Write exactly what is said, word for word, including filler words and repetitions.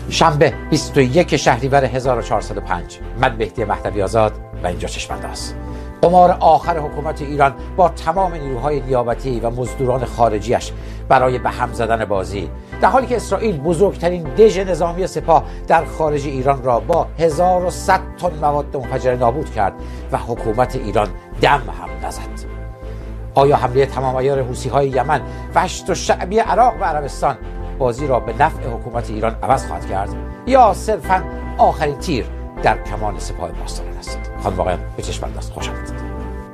شنبه بیست و یک شهریور هزار و چهارصد و پنج. من مهدی مهدوی آزاد و اینجا چشم‌انداز. قمار آخر حکومت ایران با تمام نیروهای نیابتی و مزدوران خارجیش برای به هم زدن بازی، در حالی که اسرائیل بزرگترین دژ نظامی سپاه در خارج ایران را با هزار و صد تن مواد منفجره نابود کرد و حکومت ایران دم هم نزد. آیا حمله تمام عیار حوثی‌های یمن و هشت شعبی عراق و عربستان بازی را به نفع حکومت ایران عوض خواهد کرد یا صرفاً آخرین تیر در کمان سپاه پاسداران است؟ خانم آقایان، به چشم انداز. خوش آمدید.